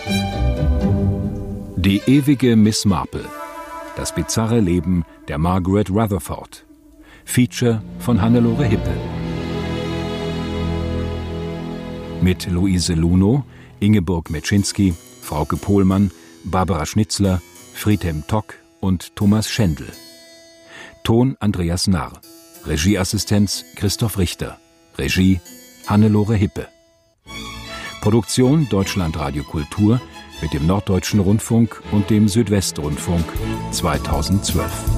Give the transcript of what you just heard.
Die ewige Miss Marple. Das bizarre Leben der Margaret Rutherford. Feature von Hannelore Hippe. Mit Luise Lunow, Ingeborg Meczynski, Frauke Pohlmann, Barbara Schnitzler, Friedhelm Tock und Thomas Schendl. Ton Andreas Narr. Regieassistenz Christoph Richter. Regie Hannelore Hippe. Produktion Deutschlandradio Kultur mit dem Norddeutschen Rundfunk und dem Südwestrundfunk 2012.